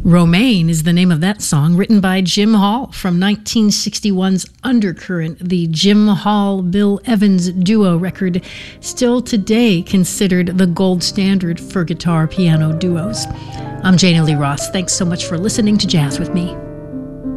Romaine is the name of that song, written by Jim Hall from 1961's Undercurrent, the Jim Hall-Bill Evans duo record, still today considered the gold standard for guitar-piano duos. I'm Jana Lee Ross. Thanks so much for listening to Jazz with Me.